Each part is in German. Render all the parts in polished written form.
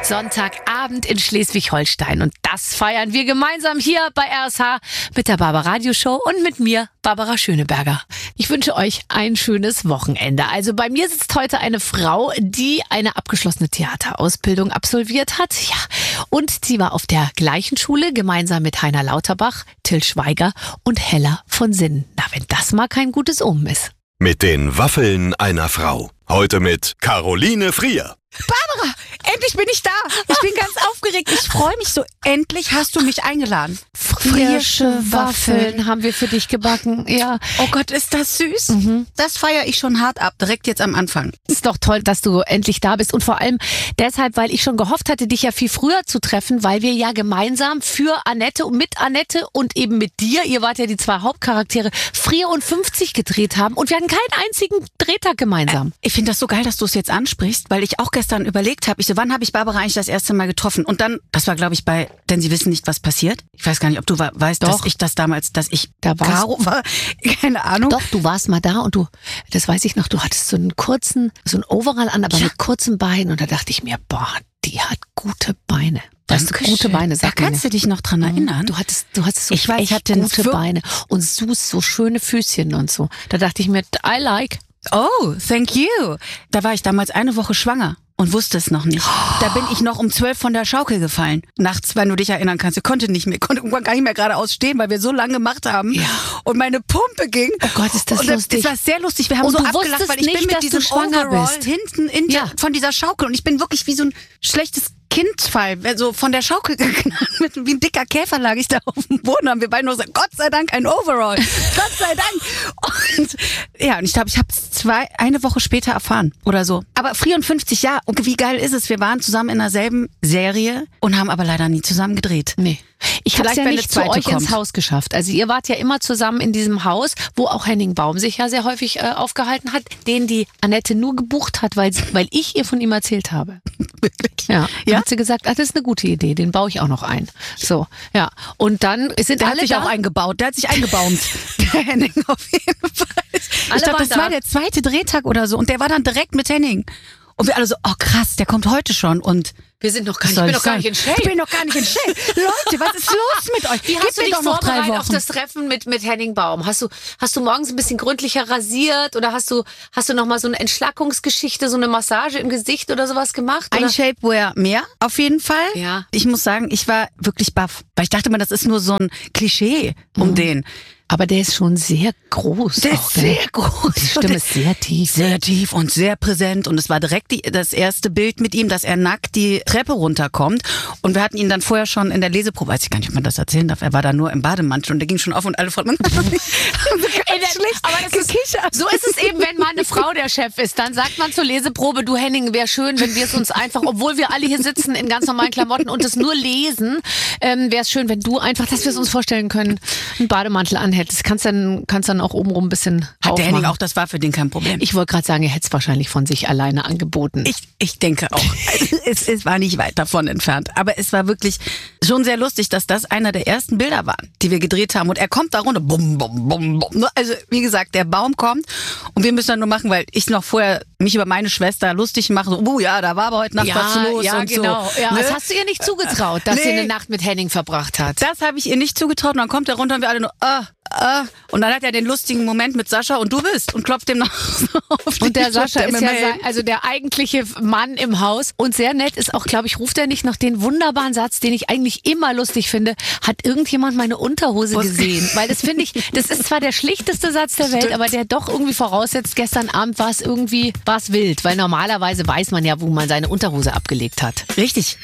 Sonntagabend in Schleswig-Holstein. Und das feiern wir gemeinsam hier bei RSH mit der Barbara Show und mit mir, Barbara Schöneberger. Ich wünsche euch ein schönes Wochenende. Also bei mir sitzt heute eine Frau, die eine abgeschlossene Theaterausbildung absolviert hat. Ja, und sie war auf der gleichen Schule gemeinsam mit Heiner Lauterbach, Till Schweiger und Hella von Sinnen. Na, wenn das mal kein gutes Omen ist. Mit den Waffeln einer Frau. Heute mit Caroline Frier. Barbara, endlich bin ich da. Ich bin ganz aufgeregt. Ich freue mich so. Endlich hast du mich eingeladen. Frische Waffeln haben wir für dich gebacken. Ja. Oh Gott, ist das süß. Das feiere ich schon hart ab, direkt jetzt am Anfang. Ist doch toll, dass du endlich da bist. Und vor allem deshalb, weil ich schon gehofft hatte, dich ja viel früher zu treffen, weil wir ja gemeinsam für Annette und mit Annette und eben mit dir, ihr wart ja die zwei Hauptcharaktere, Frier und 50 gedreht haben. Und wir hatten keinen einzigen Drehtag gemeinsam. Ich finde das so geil, dass du es jetzt ansprichst, weil ich auch gestern überlegt habe, wann habe ich Barbara eigentlich das erste Mal getroffen? Und dann, das war glaube ich denn sie wissen nicht, was passiert. Ich weiß gar nicht, ob du weißt, Doch. dass ich das damals, dass ich Da warst- Caro war. Keine Ahnung. Doch, du warst mal da und das weiß ich noch, du hattest so ein Overall an, aber mit kurzen Beinen. Und da dachte ich mir, boah, die hat gute Beine. Weißt du, gute Beine, Da sagt man kannst ja. du dich noch dran erinnern. Du hattest so Ich weiß, ich echt hatte gute Beine und so schöne Füßchen und so. Da dachte ich mir, I like. Oh, thank you. Da war ich damals eine Woche schwanger und wusste es noch nicht. Da bin ich noch um 12 von der Schaukel gefallen. Nachts, wenn du dich erinnern kannst. Ich konnte irgendwann gar nicht mehr geradeaus stehen, weil wir so lange gemacht haben. Ja. Und meine Pumpe ging. Oh Gott, ist das lustig. Das war sehr lustig. Wir haben Und so du abgelacht, wusstest weil ich nicht, bin dass mit du diesem schwanger Overall bist. hinten von dieser Schaukel. Und ich bin wirklich wie so ein schlechtes Kindfall, so von der Schaukel geknallt, wie ein dicker Käfer lag ich da auf dem Boden, haben wir beide nur gesagt, Gott sei Dank ein Overall, Gott sei Dank. Und ja, und ich glaube, ich habe es eine Woche später erfahren oder so. Aber 54 Jahre, und wie geil ist es, wir waren zusammen in derselben Serie und haben aber leider nie zusammen gedreht. Nee. Ich habe es Vielleicht, ja wenn nicht der zu zweite euch ins kommt. Haus geschafft. Also ihr wart ja immer zusammen in diesem Haus, wo auch Henning Baum sich ja sehr häufig aufgehalten hat, den die Annette nur gebucht hat, weil ich ihr von ihm erzählt habe. Wirklich? Ja. Ja? Hat sie gesagt, das ist eine gute Idee, den baue ich auch noch ein. So, ja. Und dann sind Der hat alle sich da. auch eingebaut. Der hat sich eingebaumt. Der Henning auf jeden Fall. Alle Ich glaube, waren das war da. der zweite Drehtag oder so. Und der war dann direkt mit Henning. Und wir alle so, oh krass, der kommt heute schon. Und Wir sind noch gar nicht, was ich bin soll noch gar nicht in sagen? Shape. Ich bin noch gar nicht in Shape. Leute, was ist los mit euch? Wie Gebt hast du mir dich doch noch 3 vorbereitet auf Wochen. das Treffen mit Henning Baum? Hast du morgens ein bisschen gründlicher rasiert oder hast du noch mal so eine Entschlackungsgeschichte, so eine Massage im Gesicht oder sowas gemacht? Oder? Ein Shapewear mehr, auf jeden Fall. Ja. Ich muss sagen, ich war wirklich baff. Weil ich dachte immer, das ist nur so ein Klischee um den. Aber der ist schon sehr groß. Der auch, ist ne? sehr groß. Die Stimme ist sehr tief. Sehr tief und sehr präsent. Und es war direkt das erste Bild mit ihm, dass er nackt die Treppe runterkommt. Und wir hatten ihn dann vorher schon in der Leseprobe, weiß ich gar nicht, ob man das erzählen darf, er war da nur im Bademantel und der ging schon auf und alle von uns. Aber so ist es eben, wenn mal eine Frau der Chef ist. Dann sagt man zur Leseprobe, du Henning, wäre schön, wenn wir es uns einfach, obwohl wir alle hier sitzen in ganz normalen Klamotten und es nur lesen, wäre es schön, wenn du einfach, dass wir es uns vorstellen können, einen Bademantel anhättest. Kannst dann auch obenrum ein bisschen Hat der aufmachen. Henning auch, das war für den kein Problem. Ich wollte gerade sagen, er hätte es wahrscheinlich von sich alleine angeboten. Ich denke auch. Es war nicht weit davon entfernt. Aber es war wirklich schon sehr lustig, dass das einer der ersten Bilder waren, die wir gedreht haben. Und er kommt da runter. Bum, bum, bum, bum. Also wie gesagt, der Baum kommt und wir müssen dann nur machen, weil ich noch vorher mich über meine Schwester lustig mache. So, ja, da war aber heute Nacht was los ja, und genau. so. Ja, Ne? das hast du ihr nicht zugetraut, dass sie eine Nacht mit Henning verbracht hat. Das habe ich ihr nicht zugetraut. Und dann kommt er runter und wir alle nur, Und dann hat er den lustigen Moment mit Sascha und du bist und klopft dem noch so auf Und der die Sascha Schulter ist mit ja dem Helm. also der eigentliche Mann im Haus und sehr nett ist auch, glaube ich, ruft er nicht noch den wunderbaren Satz, den ich eigentlich immer lustig finde, hat irgendjemand meine Unterhose gesehen? Weil das finde ich, das ist zwar der schlichteste Satz der Welt, Stimmt. aber der doch irgendwie voraussetzt, gestern Abend war es wild, weil normalerweise weiß man ja, wo man seine Unterhose abgelegt hat. Richtig.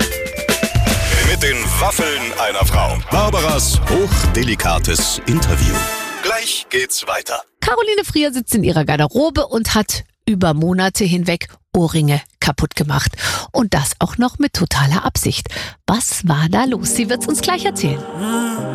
Mit den Waffeln einer Frau. Barbaras hochdelikates Interview. Gleich geht's weiter. Caroline Frier sitzt in ihrer Garderobe und hat über Monate hinweg Ohrringe kaputt gemacht. Und das auch noch mit totaler Absicht. Was war da los? Sie wird's uns gleich erzählen.